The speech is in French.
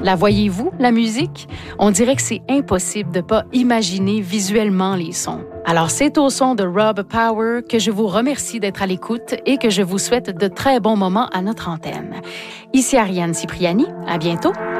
La voyez-vous, la musique? On dirait que c'est impossible de ne pas imaginer visuellement les sons. Alors, c'est au son de Rob Power que je vous remercie d'être à l'écoute et que je vous souhaite de très bons moments à notre antenne. Ici Ariane Cipriani. À bientôt.